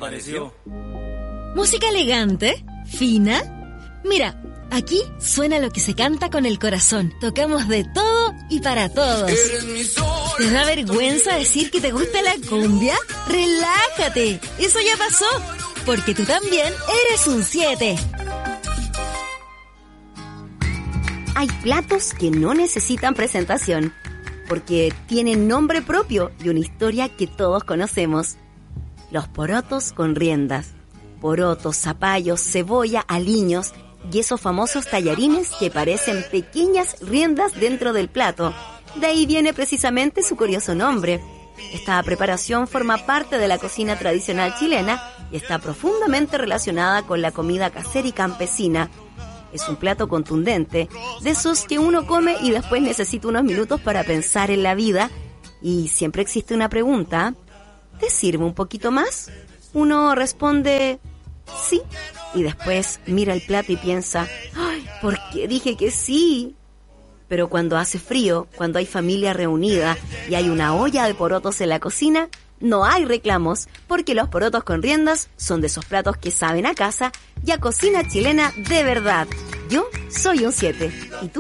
desapareció. ¿Música elegante? ¿Fina? Mira, aquí suena lo que se canta con el corazón. Tocamos de todo y para todos. ¿Te da vergüenza decir que te gusta la cumbia? ¡Relájate! Eso ya pasó, porque tú también eres un 7. Hay platos que no necesitan presentación, porque tienen nombre propio y una historia que todos conocemos. Los porotos con riendas. Porotos, zapallos, cebolla, aliños y esos famosos tallarines que parecen pequeñas riendas dentro del plato. De ahí viene precisamente su curioso nombre. Esta preparación forma parte de la cocina tradicional chilena y está profundamente relacionada con la comida casera y campesina. Es un plato contundente, de esos que uno come y después necesita unos minutos para pensar en la vida. Y siempre existe una pregunta: ¿te sirve un poquito más? Uno responde sí, y después mira el plato y piensa: ¡ay, por qué dije que sí! Pero cuando hace frío, cuando hay familia reunida y hay una olla de porotos en la cocina, no hay reclamos, porque los porotos con riendas son de esos platos que saben a casa y a cocina chilena de verdad. Yo soy un 7. ¿Y tú?